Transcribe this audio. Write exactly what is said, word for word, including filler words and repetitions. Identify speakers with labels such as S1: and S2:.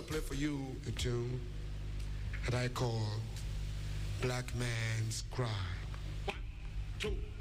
S1: to play for you a tune that I call Black Man's Cry. One, two.